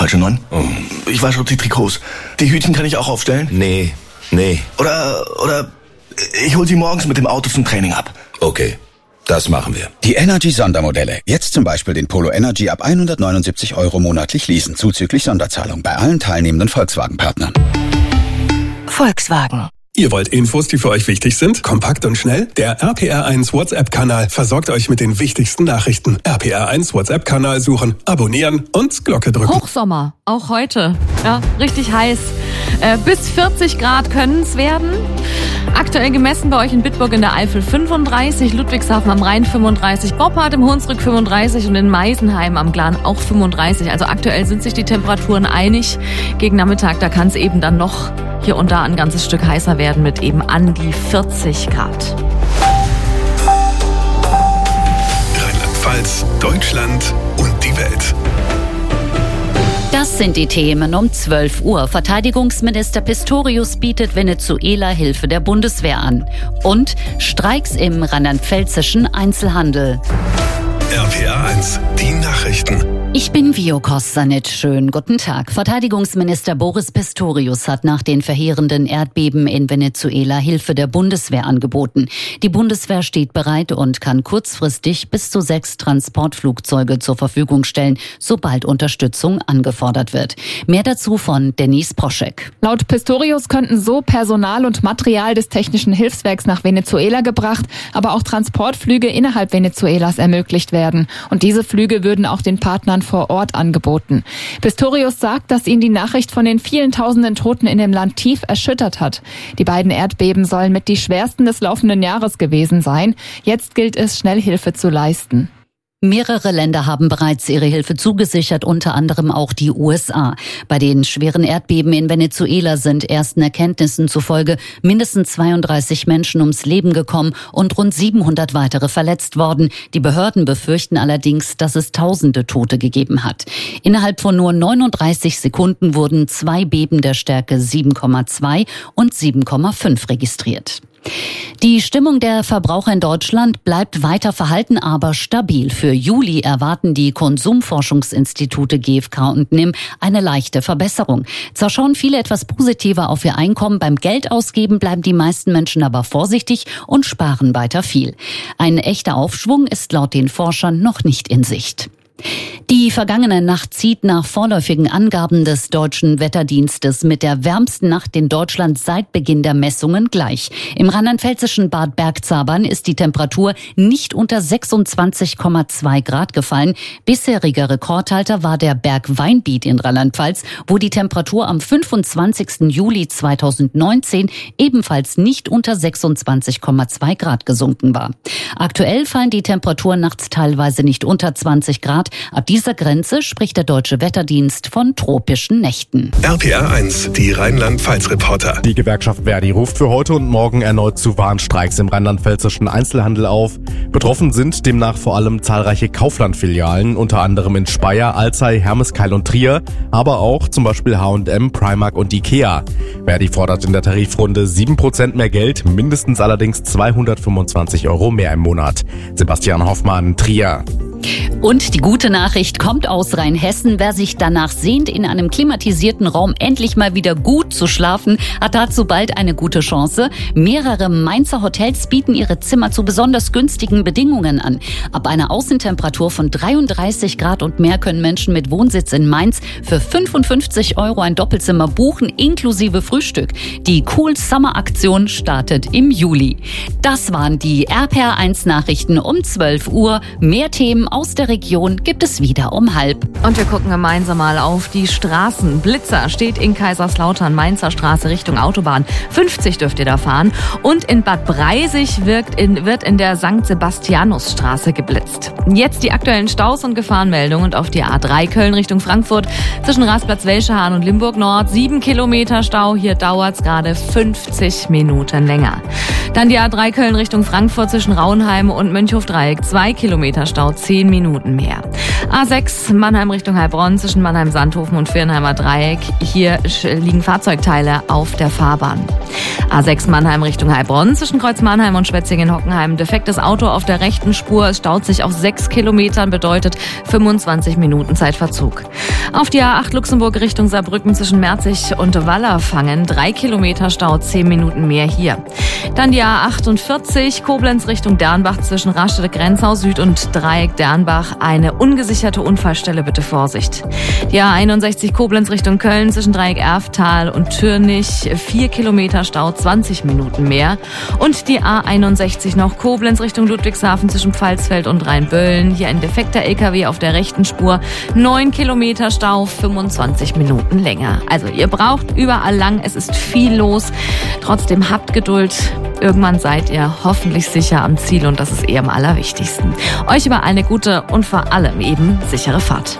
Falsche 9. Ich wasche auch die Trikots. Die Hütchen kann ich auch aufstellen? Nee. Oder ich hol sie morgens mit dem Auto zum Training ab. Okay, das machen wir. Die Energy-Sondermodelle. Jetzt zum Beispiel den Polo Energy ab 179 € monatlich leasen, zuzüglich Sonderzahlung bei allen teilnehmenden Volkswagen-Partnern. Volkswagen. Ihr wollt Infos, die für euch wichtig sind? Kompakt und schnell? Der RPR1 WhatsApp-Kanal versorgt euch mit den wichtigsten Nachrichten. RPR1 WhatsApp-Kanal suchen, abonnieren und Glocke drücken. Hochsommer, auch heute. Ja, richtig heiß. Bis 40 Grad können es werden. Aktuell gemessen bei euch in Bitburg in der Eifel 35, Ludwigshafen am Rhein 35, Boppard im Hunsrück 35 und in Meisenheim am Glan auch 35. Also aktuell sind sich die Temperaturen einig. Gegen Nachmittag, da kann es eben dann noch hier und da ein ganzes Stück heißer werden mit eben an die 40 Grad. Rheinland-Pfalz, Deutschland und die Welt. Das sind die Themen um 12 Uhr. Verteidigungsminister Pistorius bietet Venezuela Hilfe der Bundeswehr an. Und Streiks im rheinland-pfälzischen Einzelhandel. RPR1, die Nachrichten. Ich bin Vio Kossanit. Schönen guten Tag. Verteidigungsminister Boris Pistorius hat nach den verheerenden Erdbeben in Venezuela Hilfe der Bundeswehr angeboten. Die Bundeswehr steht bereit und kann kurzfristig bis zu 6 Transportflugzeuge zur Verfügung stellen, sobald Unterstützung angefordert wird. Mehr dazu von Denise Proschek. Laut Pistorius könnten so Personal und Material des Technischen Hilfswerks nach Venezuela gebracht, aber auch Transportflüge innerhalb Venezuelas ermöglicht werden. Und diese Flüge würden auch den Partnern vor Ort angeboten. Pistorius sagt, dass ihn die Nachricht von den vielen tausenden Toten in dem Land tief erschüttert hat. Die beiden Erdbeben sollen mit die schwersten des laufenden Jahres gewesen sein. Jetzt gilt es, schnell Hilfe zu leisten. Mehrere Länder haben bereits ihre Hilfe zugesichert, unter anderem auch die USA. Bei den schweren Erdbeben in Venezuela sind ersten Erkenntnissen zufolge mindestens 32 Menschen ums Leben gekommen und rund 700 weitere verletzt worden. Die Behörden befürchten allerdings, dass es Tausende Tote gegeben hat. Innerhalb von nur 39 Sekunden wurden 2 Beben der Stärke 7,2 und 7,5 registriert. Die Stimmung der Verbraucher in Deutschland bleibt weiter verhalten, aber stabil. Für Juli erwarten die Konsumforschungsinstitute GfK und NIM eine leichte Verbesserung. Zwar schauen viele etwas positiver auf ihr Einkommen, beim Geldausgeben bleiben die meisten Menschen aber vorsichtig und sparen weiter viel. Ein echter Aufschwung ist laut den Forschern noch nicht in Sicht. Die vergangene Nacht zieht nach vorläufigen Angaben des Deutschen Wetterdienstes mit der wärmsten Nacht in Deutschland seit Beginn der Messungen gleich. Im rheinland-pfälzischen Bad Bergzabern ist die Temperatur nicht unter 26,2 Grad gefallen. Bisheriger Rekordhalter war der Berg Weinbiet in Rheinland-Pfalz, wo die Temperatur am 25. Juli 2019 ebenfalls nicht unter 26,2 Grad gesunken war. Aktuell fallen die Temperaturen nachts teilweise nicht unter 20 Grad. Ab dieser Grenze spricht der Deutsche Wetterdienst von tropischen Nächten. RPR1, die Rheinland-Pfalz-Reporter. Die Gewerkschaft Verdi ruft für heute und morgen erneut zu Warnstreiks im rheinland-pfälzischen Einzelhandel auf. Betroffen sind demnach vor allem zahlreiche Kaufland-Filialen, unter anderem in Speyer, Alzey, Hermeskeil und Trier, aber auch zum Beispiel H&M, Primark und Ikea. Verdi fordert in der Tarifrunde 7% mehr Geld, mindestens allerdings 225 € mehr im Monat. Sebastian Hoffmann, Trier. Und die gute Nachricht kommt aus Rheinhessen. Wer sich danach sehnt, in einem klimatisierten Raum endlich mal wieder gut zu schlafen, hat dazu bald eine gute Chance. Mehrere Mainzer Hotels bieten ihre Zimmer zu besonders günstigen Bedingungen an. Ab einer Außentemperatur von 33 Grad und mehr können Menschen mit Wohnsitz in Mainz für 55 € ein Doppelzimmer buchen, inklusive Frühstück. Die Cool Summer Aktion startet im Juli. Das waren die RPR1 Nachrichten um 12 Uhr. Mehr Themen aus der Region gibt es wieder um 12:30. Und wir gucken gemeinsam mal auf die Straßen. Blitzer steht in Kaiserslautern, Mainzer Straße Richtung Autobahn. 50 dürft ihr da fahren. Und in Bad Breisig wird in der St. Sebastianusstraße geblitzt. Jetzt die aktuellen Staus und Gefahrenmeldungen. Und auf die A3 Köln Richtung Frankfurt zwischen Rasplatz-Welschehahn und Limburg Nord 7 Kilometer Stau. Hier dauert es gerade 50 Minuten länger. Dann die A3 Köln Richtung Frankfurt zwischen Rauenheim und Mönchhofdreieck 2 Kilometer Stau, 10 Minuten mehr. A6 Mannheim Richtung Heilbronn zwischen Mannheim-Sandhofen und Viernheimer Dreieck. Hier liegen Fahrzeugteile auf der Fahrbahn. A6 Mannheim Richtung Heilbronn zwischen Kreuz Mannheim und Schwetzingen-Hockenheim. Defektes Auto auf der rechten Spur. Es staut sich auf 6 Kilometern, bedeutet 25 Minuten Zeitverzug. Auf die A8 Luxemburg Richtung Saarbrücken zwischen Merzig und Wallerfangen. 3 Kilometer Stau, 10 Minuten mehr hier. Dann die A48 Koblenz Richtung Dernbach zwischen Rastede-Grenzau Süd und Dreieck Dernbach. Eine ungesicherte Unfallstelle, bitte Vorsicht. Die A61 Koblenz Richtung Köln zwischen Dreieck Erftal und Türnich. 4 Kilometer Stau, 20 Minuten mehr. Und die A61 noch Koblenz Richtung Ludwigshafen zwischen Pfalzfeld und Rheinböllen. Hier ein defekter LKW auf der rechten Spur. 9 Kilometer Stau, 25 Minuten länger. Also ihr braucht überall lang, es ist viel los. Trotzdem habt Geduld. Irgendwann seid ihr hoffentlich sicher am Ziel und das ist eher am allerwichtigsten. Euch überall eine gute und vor allem eben sichere Fahrt.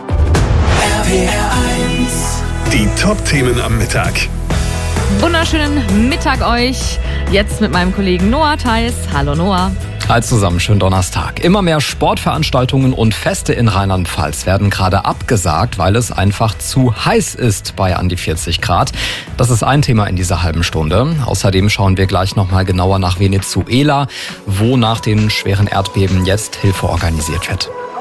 RPR1. Die Top-Themen am Mittag. Wunderschönen Mittag euch. Jetzt mit meinem Kollegen Noah Theis. Hallo Noah. Hi zusammen, schönen Donnerstag. Immer mehr Sportveranstaltungen und Feste in Rheinland-Pfalz werden gerade abgesagt, weil es einfach zu heiß ist bei an die 40 Grad. Das ist ein Thema in dieser halben Stunde. Außerdem schauen wir gleich nochmal genauer nach Venezuela, wo nach den schweren Erdbeben jetzt Hilfe organisiert wird.